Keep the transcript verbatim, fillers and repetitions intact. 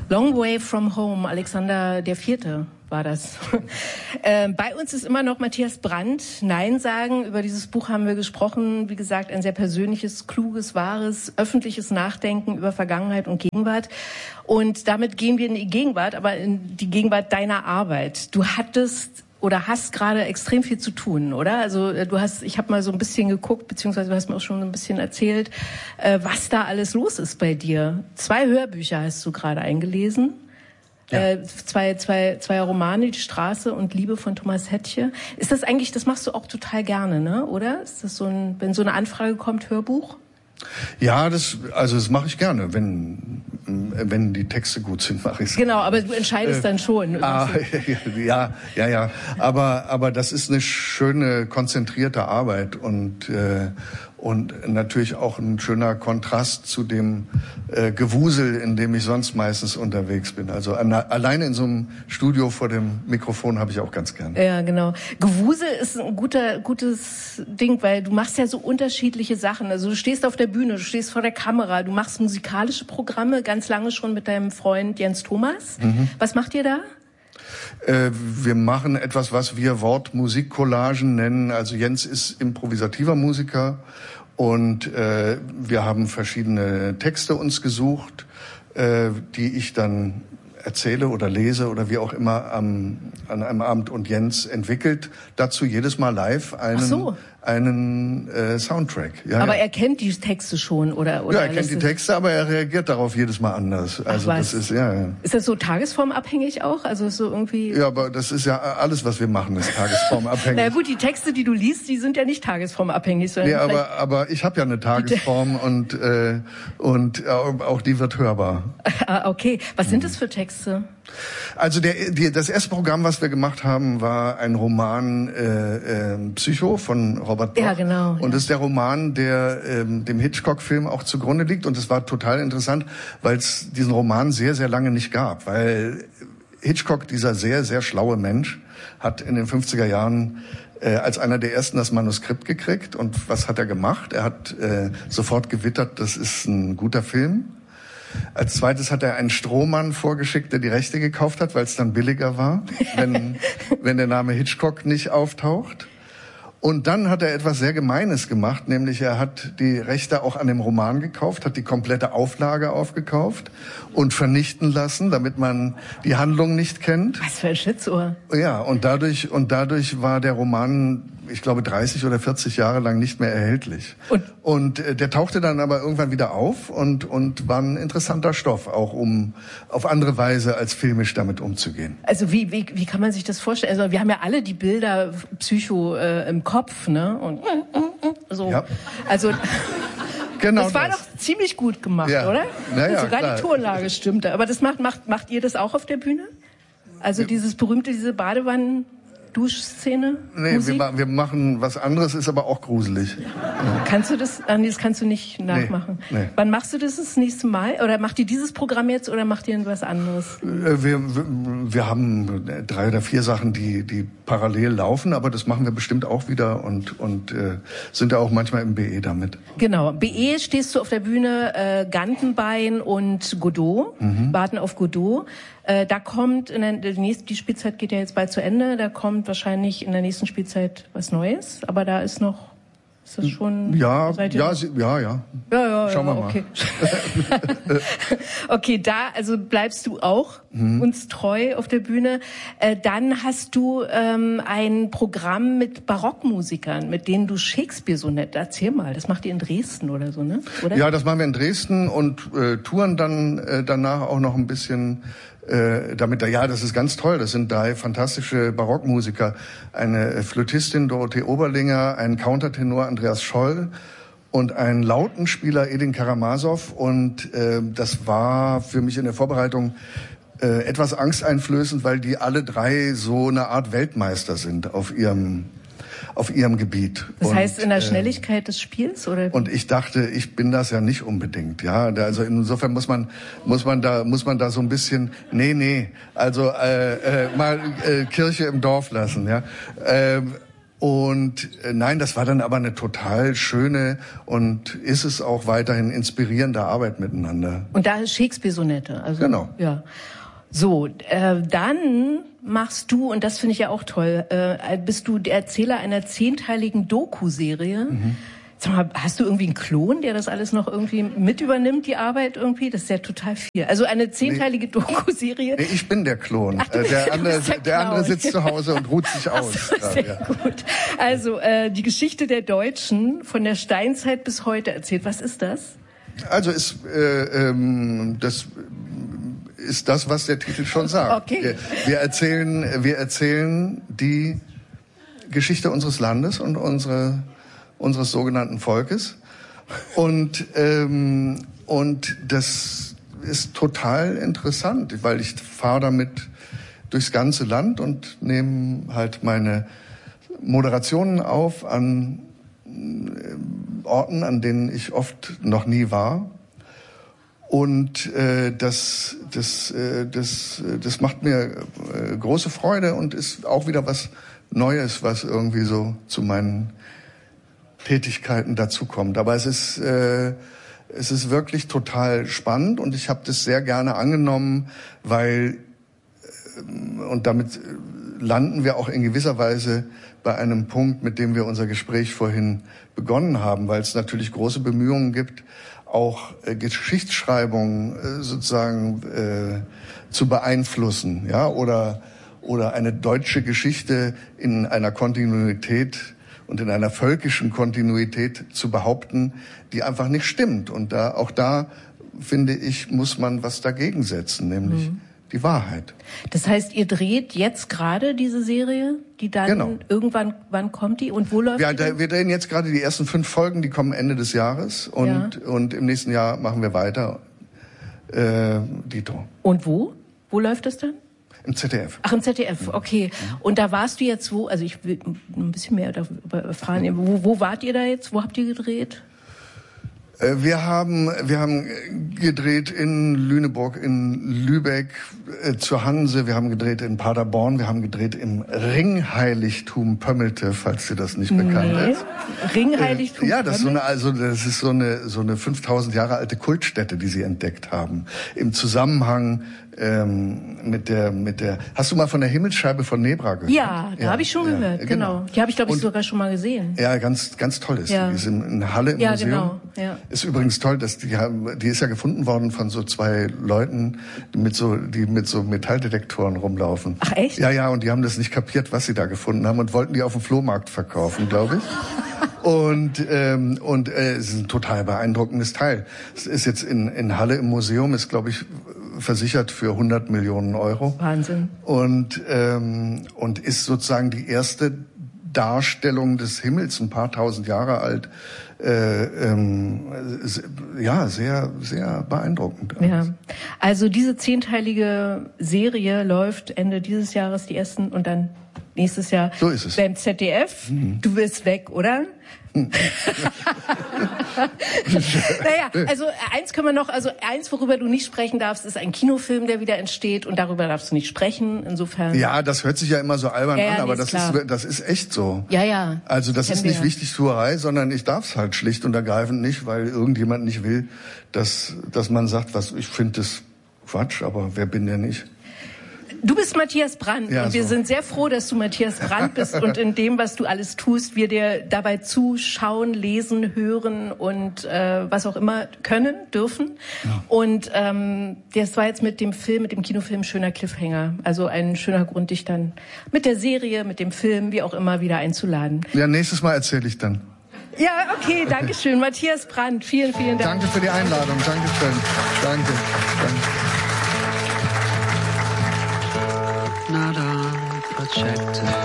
Long Way from Home, Alexander der Vierte war das. äh, bei uns ist immer noch Matthias Brandt. Nein sagen, über dieses Buch haben wir gesprochen. Wie gesagt, ein sehr persönliches, kluges, wahres, öffentliches Nachdenken über Vergangenheit und Gegenwart. Und damit gehen wir in die Gegenwart, aber in die Gegenwart deiner Arbeit. Du hattest oder hast gerade extrem viel zu tun, oder? Also du hast, ich habe mal so ein bisschen geguckt, beziehungsweise du hast mir auch schon ein bisschen erzählt, äh, was da alles los ist bei dir. Zwei Hörbücher hast du gerade eingelesen. Ja. Äh, zwei, zwei, zwei Romane, Die Straße und Liebe von Thomas Hettche. Ist das eigentlich, das machst du auch total gerne, ne? Oder? Ist das so ein, wenn so eine Anfrage kommt, Hörbuch? Ja, das, also das mache ich gerne. Wenn, wenn die Texte gut sind, mache ich es. Genau, aber du entscheidest äh, dann schon. Ah, ja, ja, ja. Aber, aber das ist eine schöne, konzentrierte Arbeit und, äh, und natürlich auch ein schöner Kontrast zu dem äh, Gewusel, in dem ich sonst meistens unterwegs bin. Also an, alleine in so einem Studio vor dem Mikrofon habe ich auch ganz gern. Ja, genau. Gewusel ist ein guter, gutes Ding, weil du machst ja so unterschiedliche Sachen. Also du stehst auf der Bühne, du stehst vor der Kamera, du machst musikalische Programme, ganz lange schon mit deinem Freund Jens Thomas. Mhm. Was macht ihr da? Äh, wir machen etwas, was wir Wort-Musik-Collagen nennen. Also Jens ist improvisativer Musiker und äh, wir haben verschiedene Texte uns gesucht, äh, die ich dann erzähle oder lese oder wie auch immer am, an einem Abend, und Jens entwickelt dazu jedes Mal live einen, so. einen äh, Soundtrack. Ja, aber ja. er kennt die Texte schon, oder? oder ja, er kennt die Texte, aber er reagiert darauf jedes Mal anders. Also Ach, das ist ja, ja. Ist das so tagesformabhängig auch? Also so irgendwie? Ja, aber das ist ja alles, was wir machen, ist tagesformabhängig. Na gut, die Texte, die du liest, die sind ja nicht tagesformabhängig, sondern nee, aber aber ich habe ja eine Tagesform und äh, und äh, auch die wird hörbar. Ah, okay. Was sind das für Texte? Also der, die, das erste Programm, was wir gemacht haben, war ein Roman äh, äh, Psycho von Robert Bloch. Ja, genau. Und ja. das ist der Roman, der ähm, dem Hitchcock-Film auch zugrunde liegt. Und es war total interessant, weil es diesen Roman sehr, sehr lange nicht gab. Weil Hitchcock, dieser sehr, sehr schlaue Mensch, hat in den fünfziger Jahren äh, als einer der ersten das Manuskript gekriegt. Und was hat er gemacht? Er hat äh, sofort gewittert, das ist ein guter Film. Als zweites hat er einen Strohmann vorgeschickt, der die Rechte gekauft hat, weil es dann billiger war, wenn, wenn der Name Hitchcock nicht auftaucht. Und dann hat er etwas sehr Gemeines gemacht, nämlich er hat die Rechte auch an dem Roman gekauft, hat die komplette Auflage aufgekauft und vernichten lassen, damit man die Handlung nicht kennt. Was für ein Schlitzohr. Ja, und dadurch, und dadurch war der Roman, ich glaube, dreißig oder vierzig Jahre lang nicht mehr erhältlich. Und, und äh, der tauchte dann aber irgendwann wieder auf und, und war ein interessanter Stoff, auch um auf andere Weise als filmisch damit umzugehen. Also wie, wie, wie kann man sich das vorstellen? Also wir haben ja alle die Bilder Psycho äh, im Kopf, ne? Und so. Ja. Also genau das war das. Doch ziemlich gut gemacht, ja. Oder? Naja, sogar klar. Die Tonlage stimmte. Aber das macht, macht, macht ihr das auch auf der Bühne? Also ja. Dieses berühmte, diese Badewannen... Duschszene? Nee, wir, wir machen was anderes, ist aber auch gruselig. Ja. Kannst du das, nee, das kannst du nicht nachmachen. Nee, nee. Wann machst du das das nächste Mal? Oder macht ihr dieses Programm jetzt oder macht ihr was anderes? Wir, wir, wir haben drei oder vier Sachen, die, die parallel laufen, aber das machen wir bestimmt auch wieder und, und äh, sind ja auch manchmal im B E damit. Genau. B E stehst du auf der Bühne, äh, Gantenbein und Godot, mhm. Warten auf Godot. Äh, da kommt, in der, die, nächste, die Spielzeit geht ja jetzt bald zu Ende, da kommt wahrscheinlich in der nächsten Spielzeit was Neues, aber da ist noch, ist das schon... Ja, ja, ja, ja, ja. Ja, ja, Schauen wir ja, mal. Okay. Okay, da, also bleibst du auch mhm. uns treu auf der Bühne. Äh, dann hast du ähm, ein Programm mit Barockmusikern, mit denen du Shakespeare so nett, erzähl mal, das macht ihr in Dresden oder so, ne? Oder? Ja, das machen wir in Dresden und äh, touren dann äh, danach auch noch ein bisschen äh, damit. Ja, das ist ganz toll, das sind drei fantastische Barockmusiker, eine Flötistin Dorothee Oberlinger, ein Countertenor Andreas Scholl und ein Lautenspieler Edin Karamasow. Und äh, das war für mich in der Vorbereitung äh, etwas angsteinflößend, weil die alle drei so eine Art Weltmeister sind auf ihrem auf ihrem Gebiet. Das und, heißt in der Schnelligkeit äh, des Spiels, oder? Und ich dachte, ich bin das ja nicht unbedingt, ja. Also insofern muss man muss man da muss man da so ein bisschen nee nee also äh, äh, mal äh, Kirche im Dorf lassen, ja. Äh, Und äh, nein, das war dann aber eine total schöne und ist es auch weiterhin inspirierende Arbeit miteinander. Und da ist Shakespeare-Sonette. Also, genau. Ja. So, äh, dann machst du, und das finde ich ja auch toll, äh, bist du der Erzähler einer zehnteiligen Doku-Serie. Mhm. Sag mal, hast du irgendwie einen Klon, der das alles noch irgendwie mit übernimmt, die Arbeit irgendwie? Das ist ja total viel. Also eine zehnteilige nee. Doku-Serie. Nee, ich bin der Klon. Ach, äh, der, andere, der, der andere sitzt zu Hause und ruht sich aus. Ach so, sehr ja. gut. Also äh, die Geschichte der Deutschen von der Steinzeit bis heute erzählt. Was ist das? Also ist äh, ähm, das ist das, was der Titel schon sagt. Okay. Wir, wir erzählen, wir erzählen die Geschichte unseres Landes und unsere unseres sogenannten Volkes. Und, ähm, und das ist total interessant, weil ich fahre damit durchs ganze Land und nehme halt meine Moderationen auf an äh, Orten, an denen ich oft noch nie war. Und äh, das, das, äh, das, das macht mir äh, große Freude und ist auch wieder was Neues, was irgendwie so zu meinen Tätigkeiten dazukommt. Aber es ist, äh, es ist wirklich total spannend und ich habe das sehr gerne angenommen, weil, äh, und damit landen wir auch in gewisser Weise bei einem Punkt, mit dem wir unser Gespräch vorhin begonnen haben, weil es natürlich große Bemühungen gibt, auch äh, Geschichtsschreibung äh, sozusagen äh, zu beeinflussen, ja, oder oder eine deutsche Geschichte in einer Kontinuität und in einer völkischen Kontinuität zu behaupten, die einfach nicht stimmt. Und da, auch da, finde ich, muss man was dagegen setzen, nämlich mhm. die Wahrheit. Das heißt, ihr dreht jetzt gerade diese Serie, die dann genau. irgendwann, wann kommt die und wo läuft ja, die? Da, wir drehen jetzt gerade die ersten fünf Folgen, die kommen Ende des Jahres und, ja. und im nächsten Jahr machen wir weiter. Äh, Dito. Und wo? Wo läuft das dann? Im Z D F. Ach, im Z D F, okay. Und da warst du jetzt wo, also ich will ein bisschen mehr darüber erfahren. Wo, wo wart ihr da jetzt? Wo habt ihr gedreht? Wir haben, wir haben gedreht in Lüneburg, in Lübeck, äh, zur Hanse. Wir haben gedreht in Paderborn. Wir haben gedreht im Ringheiligtum Pömmelte, falls dir das nicht bekannt nee. ist. Ringheiligtum äh, Ja, das ist so eine, also, das ist so eine, so eine fünftausend Jahre alte Kultstätte, die sie entdeckt haben. Im Zusammenhang, ähm, mit der, mit der, hast du mal von der Himmelsscheibe von Nebra gehört? Ja, da ja, habe ich schon ja, gehört, genau. genau. Die habe ich, glaube ich, Und, sogar schon mal gesehen. Ja, ganz, ganz toll ist ja. die. Die ist in, in Halle im ja, Museum. Genau. Ja. Ist übrigens toll, dass die haben, die ist ja gefunden worden von so zwei Leuten, die mit so, die mit so Metalldetektoren rumlaufen. Ach echt? Ja, ja, und die haben das nicht kapiert, was sie da gefunden haben und wollten die auf dem Flohmarkt verkaufen, glaube ich. Und ähm, und äh, es ist ein total beeindruckendes Teil. Es ist jetzt in in Halle im Museum, ist glaube ich versichert für hundert Millionen Euro. Wahnsinn. Und ähm, und ist sozusagen die erste Darstellung des Himmels, ein paar tausend Jahre alt. Äh, ähm, ja, sehr, sehr beeindruckend. Ja, also diese zehnteilige Serie läuft Ende dieses Jahres, die ersten, und dann nächstes Jahr so ist es. beim Z D F. Mhm. Du wirst weg, oder? Naja, also eins können wir noch, also eins, worüber du nicht sprechen darfst, ist ein Kinofilm, der wieder entsteht, und darüber darfst du nicht sprechen, insofern. Ja, das hört sich ja immer so albern ja, ja, an, aber nee, das ist, ist, das ist echt so. Ja, ja. Also das ist nicht wir. Wichtigtuerei, sondern ich darf es halt schlicht und ergreifend nicht, weil irgendjemand nicht will, dass, dass man sagt, was, ich finde das Quatsch, aber wer bin denn ich? Du bist Matthias Brandt, ja, und wir so. sind sehr froh, dass du Matthias Brandt bist und in dem, was du alles tust, wir dir dabei zuschauen, lesen, hören und äh, was auch immer können, dürfen. Ja. Und ähm, das war jetzt mit dem Film, mit dem Kinofilm schöner Cliffhanger. Also ein schöner Grund, dich dann mit der Serie, mit dem Film, wie auch immer, wieder einzuladen. Ja, nächstes Mal erzähle ich dann. Ja, okay, danke schön. Matthias Brandt, vielen, vielen Dank. Danke für die Einladung, danke schön. Danke, danke. Not unprotected.